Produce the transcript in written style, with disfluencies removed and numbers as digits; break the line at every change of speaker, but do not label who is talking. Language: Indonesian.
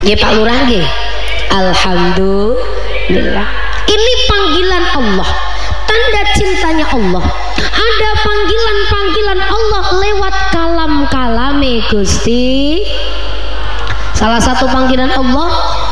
Nggih Pak Lurah nggih. Alhamdulillah. Ini panggilan Allah, tanda cintanya Allah. Ada panggilan-panggilan Allah lewat kalam-kalame Gusti. Salah satu panggilan Allah